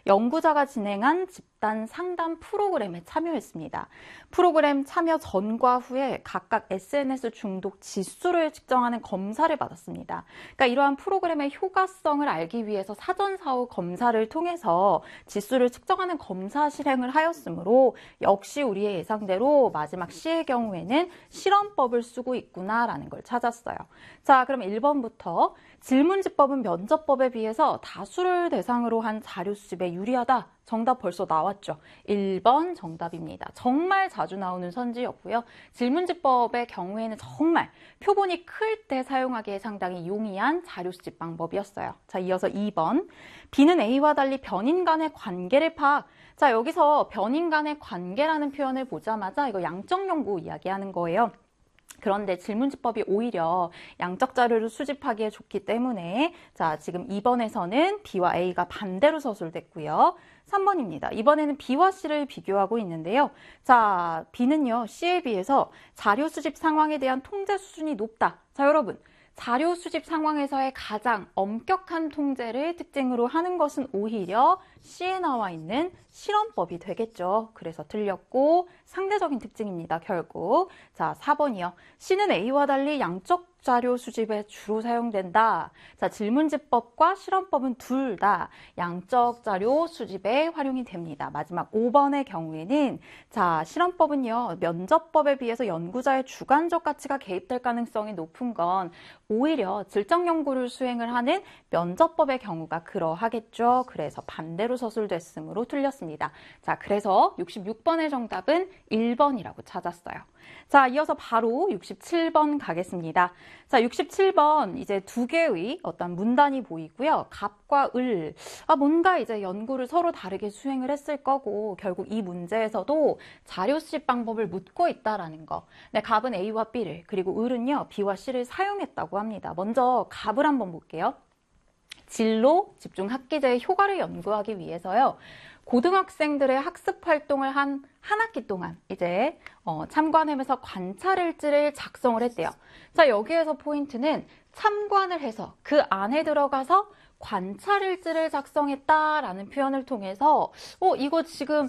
연구자가 진행한 집단 상담 프로그램에 참여했습니다. 프로그램 참여 전과 후에 각각 SNS 중독 지수를 측정하는 검사를 받았습니다. 그러니까 이러한 프로그램의 효과성을 알기 위해서 사전 사후 검사를 통해서 지수를 측정하는 검사 실행을 하였으므로 역시 우리의 예상대로 마지막 C의 경우에는 실험법을 쓰고 있구나라는 걸 찾았어요. 자, 그럼 1번부터 질문지법은 면접법에 비해서 다수를 대상으로 한 자료 수집에 유리하다. 정답 벌써 나왔죠. 1번 정답입니다. 정말 자주 나오는 선지였고요. 질문지법의 경우에는 정말 표본이 클 때 사용하기에 상당히 용이한 자료 수집 방법이었어요. 자, 이어서 2번. B는 A와 달리 변인 간의 관계를 파악. 자, 여기서 변인 간의 관계라는 표현을 보자마자 이거 양적 연구 이야기하는 거예요. 그런데 질문지법이 오히려 양적 자료를 수집하기에 좋기 때문에 자, 지금 2번에서는 B와 A가 반대로 서술됐고요. 3번입니다. 이번에는 B와 C를 비교하고 있는데요. 자, B는요, C에 비해서 자료 수집 상황에 대한 통제 수준이 높다. 자, 여러분. 자료 수집 상황에서의 가장 엄격한 통제를 특징으로 하는 것은 오히려 C에 나와 있는 실험법이 되겠죠. 그래서 틀렸고 상대적인 특징입니다. 결국. 자, 4번이요. C는 A와 달리 양적 자료 수집에 주로 사용된다. 자, 질문지법과 실험법은 둘 다 양적 자료 수집에 활용이 됩니다. 마지막 5번의 경우에는 자, 실험법은요. 면접법에 비해서 연구자의 주관적 가치가 개입될 가능성이 높은 건 오히려 질적 연구를 수행을 하는 면접법의 경우가 그러하겠죠. 그래서 반대로 서술됐으므로 틀렸습니다. 자, 그래서 66번의 정답은 1번이라고 찾았어요. 자, 이어서 바로 67번 가겠습니다. 자, 67번 이제 두 개의 어떤 문단이 보이고요. 갑과 을. 뭔가 이제 연구를 서로 다르게 수행을 했을 거고 결국 이 문제에서도 자료 수집 방법을 묻고 있다라는 거. 네, 갑은 A와 B를 그리고 을은요, B와 C를 사용했다고 합니다. 먼저 갑을 한번 볼게요. 진로 집중 학기제의 효과를 연구하기 위해서요. 고등학생들의 학습 활동을 한 학기 동안 이제 참관하면서 관찰일지를 작성을 했대요. 자, 여기에서 포인트는 참관을 해서 그 안에 들어가서 관찰일지를 작성했다라는 표현을 통해서 이거 지금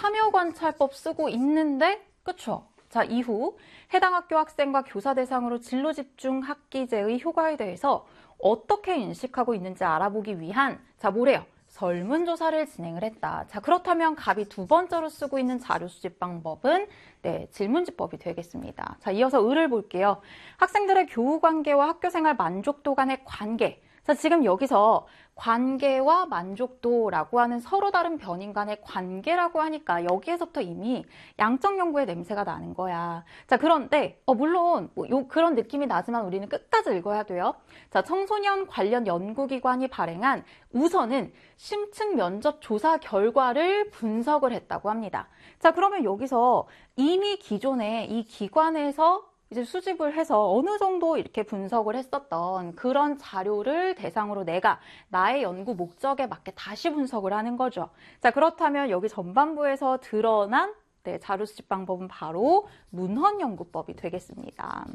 참여관찰법 쓰고 있는데 그쵸? 자, 이후 해당 학교 학생과 교사 대상으로 진로 집중 학기제의 효과에 대해서 어떻게 인식하고 있는지 알아보기 위한 자, 뭐래요? 설문조사를 진행을 했다. 자, 그렇다면 갑이 두 번째로 쓰고 있는 자료 수집 방법은 네, 질문지법이 되겠습니다. 자, 이어서 을을 볼게요. 학생들의 교우 관계와 학교생활 만족도 간의 관계. 자, 지금 여기서 관계와 만족도라고 하는 서로 다른 변인 간의 관계라고 하니까 여기에서부터 이미 양적 연구의 냄새가 나는 거야. 자, 그런데 물론 그런 느낌이 나지만 우리는 끝까지 읽어야 돼요. 자, 청소년 관련 연구기관이 발행한 우선은 심층 면접 조사 결과를 분석을 했다고 합니다. 자, 그러면 여기서 이미 기존에 이 기관에서 이제 수집을 해서 어느 정도 이렇게 분석을 했었던 그런 자료를 대상으로 내가 나의 연구 목적에 맞게 다시 분석을 하는 거죠. 자, 그렇다면 여기 전반부에서 드러난 네, 자료 수집 방법은 바로 문헌연구법이 되겠습니다.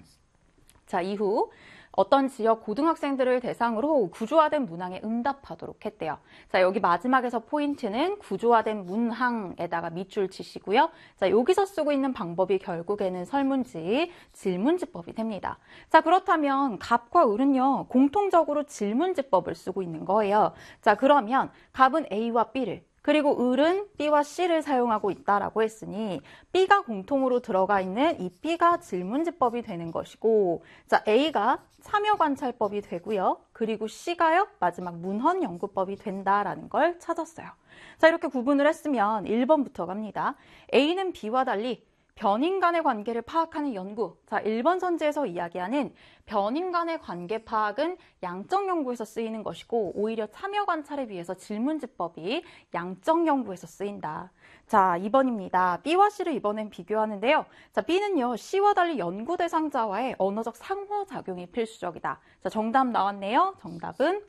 자, 이후 어떤 지역 고등학생들을 대상으로 구조화된 문항에 응답하도록 했대요. 자, 여기 마지막에서 포인트는 구조화된 문항에다가 밑줄 치시고요. 자, 여기서 쓰고 있는 방법이 결국에는 설문지, 질문지법이 됩니다. 자, 그렇다면 갑과 을은요, 공통적으로 질문지법을 쓰고 있는 거예요. 자, 그러면 갑은 A와 B를 그리고 을은 B와 C를 사용하고 있다라고 했으니 B가 공통으로 들어가 있는 이 B가 질문지법이 되는 것이고 자, A가 참여관찰법이 되고요. 그리고 C가요. 마지막 문헌연구법이 된다라는 걸 찾았어요. 자, 이렇게 구분을 했으면 1번부터 갑니다. A는 B와 달리 변인 간의 관계를 파악하는 연구. 자, 1번 선지에서 이야기하는 변인 간의 관계 파악은 양적 연구에서 쓰이는 것이고 오히려 참여 관찰에 비해서 질문지법이 양적 연구에서 쓰인다. 자, 2번입니다. B와 C를 이번엔 비교하는데요. 자, B는요, C와 달리 연구 대상자와의 언어적 상호작용이 필수적이다. 자, 정답 나왔네요. 정답은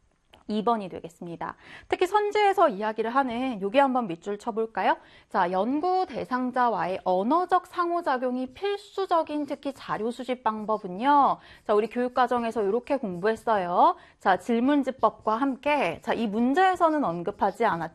2번이 되겠습니다. 특히 선지에서 이야기를 하는 여기 한번 밑줄 쳐볼까요? 자, 연구 대상자와의 언어적 상호작용이 필수적인 특히 자료 수집 방법은요. 자, 우리 교육과정에서 이렇게 공부했어요. 자, 질문지법과 함께 자, 이 문제에서는 언급하지 않았죠.